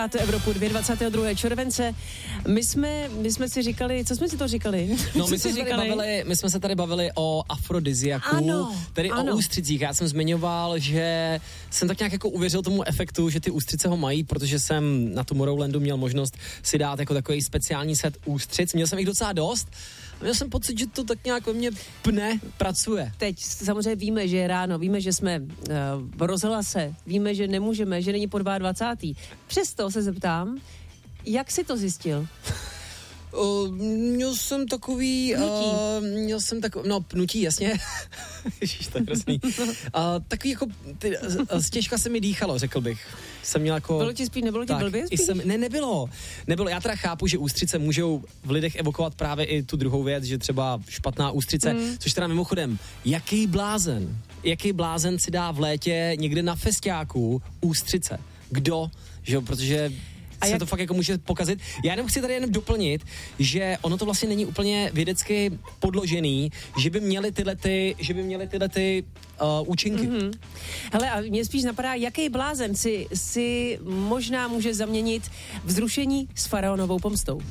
Evropu 22. července. My jsme si říkali, co jsme si to říkali? No, my jsme se tady bavili o afrodiziaku, tedy o ústřicích. Já jsem zmiňoval, že jsem tak nějak jako uvěřil tomu efektu, že ty ústřice ho mají, protože jsem na Tomorrowlandu měl možnost si dát jako takový speciální set ústřic. Měl jsem jich docela dost. Měl jsem pocit, že to tak nějak ve mně pracuje. Teď samozřejmě víme, že je ráno, víme, že jsme v rozhlase, víme, že nemůžeme, že není po 22. Přesto se zeptám, jak jsi to zjistil? Měl jsem takový... pnutí, jasně. Ježiš, to je hrozný. Takový jako... Stěžka se mi dýchalo, řekl bych. Jsem měl jako... Bylo ti spíš, nebylo ti blbě spíš? Nebylo. Já teda chápu, že ústřice můžou v lidech evokovat právě i tu druhou věc, že třeba špatná ústřice, což teda mimochodem, jaký blázen si dá v létě někde na festiáku ústřice? Kdo? Že jo, protože... se to fakt jako může pokazit. Já jenom chci tady jenom doplnit, že ono to vlastně není úplně vědecky podložený, že by měly tyhle účinky. Mm-hmm. Hele, a mě spíš napadá, jaký blázen si možná může zaměnit vzrušení s faraonovou pomstou.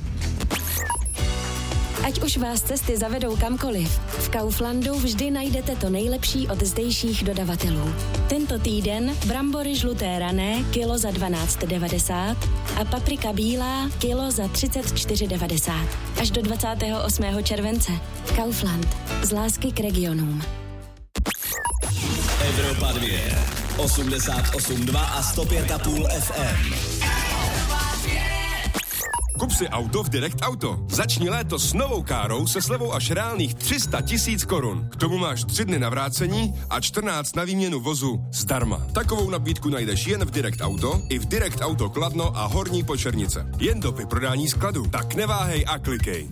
Ať už vás cesty zavedou kamkoliv, v Kauflandu vždy najdete to nejlepší od zdejších dodavatelů. Tento týden brambory žluté rané kilo za 12,90 a paprika bílá kilo za 34,90. Až do 28. července. Kaufland. Z lásky k regionům. Evropa 2. 88,2 a 105,5 FM. Kup si auto v Direct Auto. Začni léto s novou károu se slevou až reálných 300 000 korun. K tomu máš 3 dny na vrácení a 14 na výměnu vozu zdarma. Takovou nabídku najdeš jen v Direct Auto i v Direct Auto Kladno a Horní Počernice. Jen do vyprodání skladu. Tak neváhej a klikej.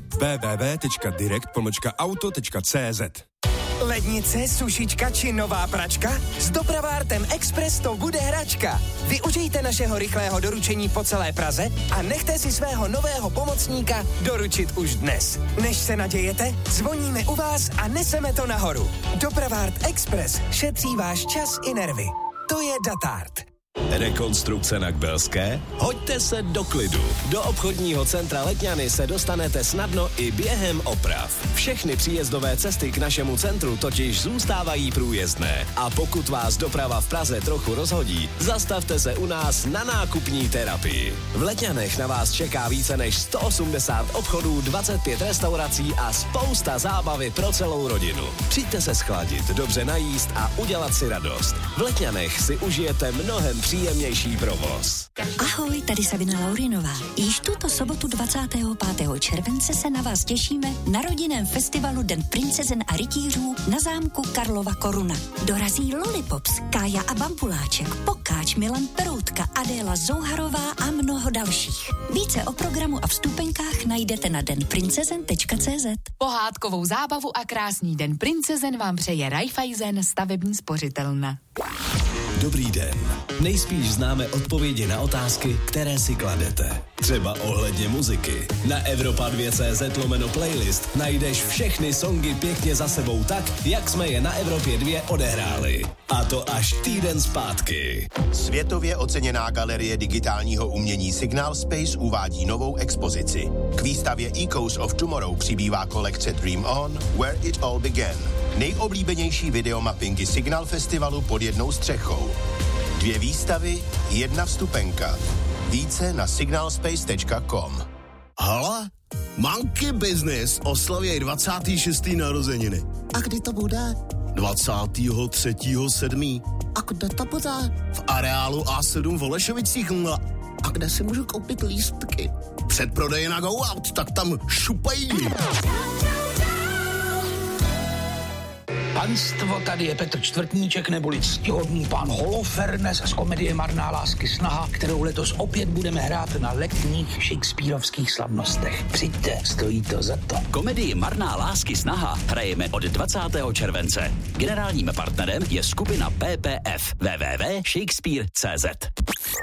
www.direct-auto.cz. Lednice, sušička či nová pračka? S Dopravártem Express to bude hračka. Využijte našeho rychlého doručení po celé Praze a nechte si svého nového pomocníka doručit už dnes. Než se nadějete, zvoníme u vás a neseme to nahoru. Dopravárt Express šetří váš čas i nervy. To je Datart. Rekonstrukce na Kbelské? Hoďte se do klidu. Do obchodního centra Letňany se dostanete snadno i během oprav. Všechny příjezdové cesty k našemu centru totiž zůstávají průjezdné. A pokud vás doprava v Praze trochu rozhodí, zastavte se u nás na nákupní terapii. V Letňanech na vás čeká více než 180 obchodů, 25 restaurací a spousta zábavy pro celou rodinu. Přijďte se schladit, dobře najíst a udělat si radost. V Letňanech si užijete mnohem příjemnější provoz. Ahoj, tady Sabina Laurinová. Již tuto sobotu 25. července se na vás těšíme na rodinném festivalu Den princezen a rytířů na zámku Karlova Koruna. Dorazí Lollipops, Kája a Bambuláček, Pokáč, Milan Peroutka, Adéla Zouharová a mnoho dalších. Více o programu a vstupenkách najdete na denprincezen.cz. Pohádkovou zábavu a krásný Den princezen vám přeje Raiffeisen stavební spořitelna. Dobrý den. Nejspíš známe odpovědi na otázky, které si kladete. Třeba ohledně muziky. Na Evropa2.cz/playlist najdeš všechny songy pěkně za sebou tak, jak jsme je na Evropě 2 odehráli. A to až týden zpátky. Světově oceněná galerie digitálního umění Signal Space uvádí novou expozici. K výstavě Echoes of Tomorrow přibývá kolekce Dream On, Where It All Began. Nejoblíbenější videomappingy Signal Festivalu pod jednou střechou. 2 výstavy, 1 vstupenka. Více na signalspace.com. Hala? Monkey Business oslaví 26. narozeniny. A kdy to bude? 23.7. A kde to bude? V areálu A7 v Holešovicích. A kde si můžu koupit lístky? Předprodeje na Go Out, tak tam šupají. Panstvo, tady je Petr Čtvrtníček, neboli ctihodný pan Holofernes z komedie Marná lásky snaha, kterou letos opět budeme hrát na letních shakespearovských slavnostech. Přijďte, stojí to za to. Komedii Marná lásky snaha hrajeme od 20. července. Generálním partnerem je skupina PPF www.shakespeare.cz.